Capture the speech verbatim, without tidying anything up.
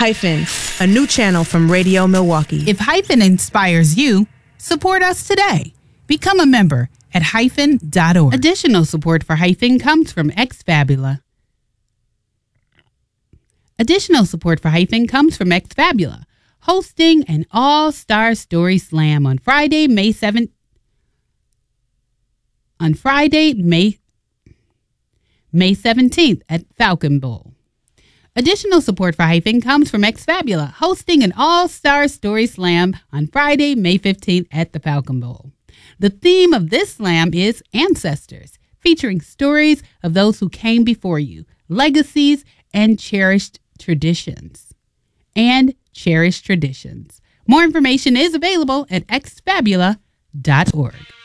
Hyphen, a new channel from Radio Milwaukee. If Hyphen inspires you, support us today. Become a member at hyphen dot org. Additional support for Hyphen comes from Xfabula. Additional support for Hyphen comes from Xfabula, hosting an all-star story slam on Friday, May seventh. On Friday, May May seventeenth at Falcon Bowl. Additional support for Hyphen comes from Xfabula, hosting an all-star story slam on Friday, May fifteenth at the Falcon Bowl. The theme of this slam is Ancestors, featuring stories of those who came before you, legacies, and cherished traditions. And cherished traditions. More information is available at xfabula dot org.